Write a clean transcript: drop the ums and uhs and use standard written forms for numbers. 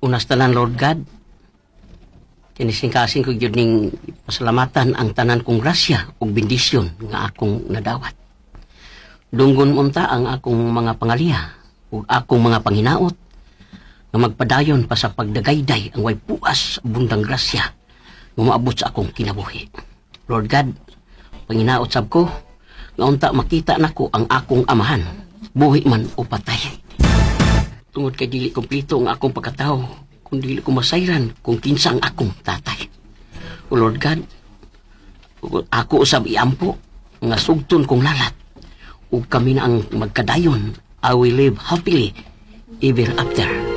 Unas tanan, Lord God, kinisingkasing ko yun ning pasalamatan ang tanan kong grasya o bendisyon nga akong nadawat. Dunggon munta ang akong mga pangaliha o akong mga panginaot nga magpadayon pa sa pagdagayday ang way puas bundang grasya nga maabot sa akong kinabuhi. Lord God, panginaot sab ko nga unta makita nako ang akong amahan, buhi man o patay. Tungod kay dili kompleto ang akong pagkatao, kung dili ko masayran kung kinsa ang akong tatay. O Lord God, ako usab iampo nga sugton kong lalat, ug kami na ang magkadayon. I will live happily ever after.